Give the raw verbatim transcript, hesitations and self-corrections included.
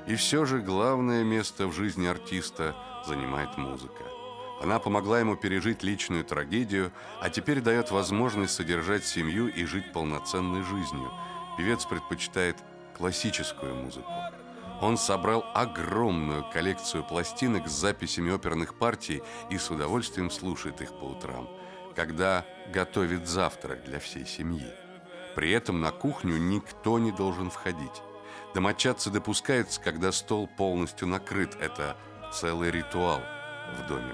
И все же главное место в жизни артиста занимает музыка. Она помогла ему пережить личную трагедию, а теперь дает возможность содержать семью и жить полноценной жизнью. Певец предпочитает классическую музыку. Он собрал огромную коллекцию пластинок с записями оперных партий и с удовольствием слушает их по утрам, когда готовит завтрак для всей семьи. При этом на кухню никто не должен входить. Домочадцы допускаются, когда стол полностью накрыт. Это целый ритуал в доме